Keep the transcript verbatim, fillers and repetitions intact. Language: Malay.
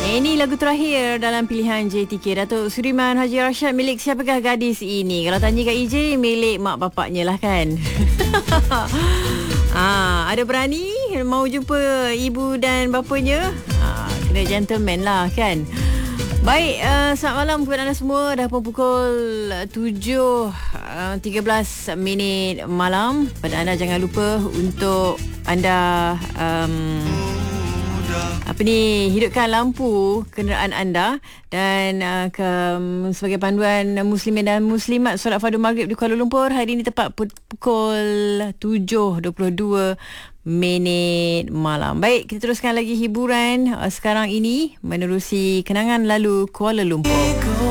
Ini lagu terakhir dalam pilihan J T K. Datuk Suriman Haji Rashad, milik siapakah gadis ini? Kalau tanya kat E J, milik mak bapaknya lah kan. Ah, ada berani mau jumpa ibu dan bapanya? Ah, kena gentleman lah kan. Baik, uh, selamat malam kepada anda semua. Dah pun pukul tujuh tiga belas minit malam. Pada anda jangan lupa untuk anda um, apa ni, hidupkan lampu kenderaan anda dan uh, ke, um, sebagai panduan muslimin dan muslimat solat fardu maghrib di Kuala Lumpur hari ini tepat pukul tujuh dua puluh dua minit malam. Baik, kita teruskan lagi hiburan uh, sekarang ini menerusi kenangan lalu Kuala Lumpur.